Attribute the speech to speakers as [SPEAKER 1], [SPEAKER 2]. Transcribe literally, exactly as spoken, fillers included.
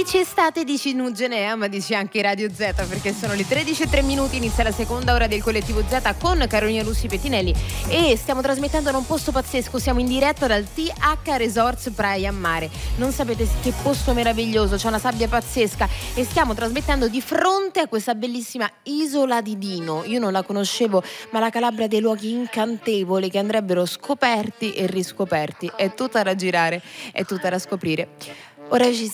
[SPEAKER 1] Dici estate, dici Nugenea, ma dici anche Radio Z, perché sono le tredici e tre minuti, inizia la seconda ora del Collettivo Z con Carolina Russi Pettinelli e stiamo trasmettendo da un posto pazzesco, siamo in diretta dal T H Resorts Praia Mare. Non sapete che posto meraviglioso, c'è una sabbia pazzesca e stiamo trasmettendo di fronte a questa bellissima isola di Dino. Io non la conoscevo, ma la Calabria ha dei luoghi incantevoli che andrebbero scoperti e riscoperti. È tutta da girare, è tutta da scoprire. Ora ci